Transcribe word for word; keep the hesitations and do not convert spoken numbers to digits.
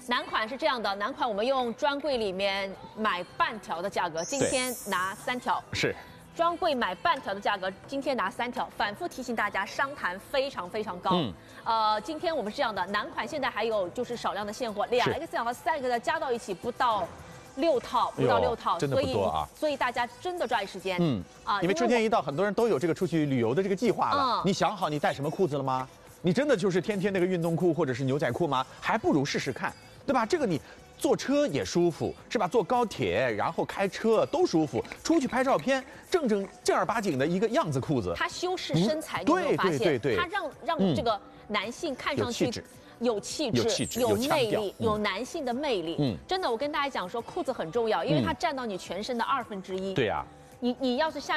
男款是这样的，男款我们用专柜里面买半条的价格，今天拿三条。 是。 专柜买半条的价格，今天拿三条，反复提醒大家，商谈非常非常高。嗯，呃，今天我们是这样的，男款现在还有就是少量的现货，两 X L 和三 X L 加到一起不到六套，不到六套， 真的不多啊。 所以大家真的抓紧时间。 嗯啊，因为春天一到，很多人都有这个出去旅游的这个计划了。你想好你带什么裤子了吗？你真的就是天天那个运动裤或者是牛仔裤吗？还不如试试看，对吧？这个你。 坐车也舒服，是吧？坐高铁，然后开车都舒服。出去拍照片，正正正儿八经的一个样子裤子。 它修饰身材，你有没有发现？ 对对对对， 它让让这个男性看上去有气质、 有气质、 有魅力、有男性的魅力。嗯，真的，我跟大家讲说，裤子很重要，因为它占到你全身的二分之一。 对呀， 你你要是下。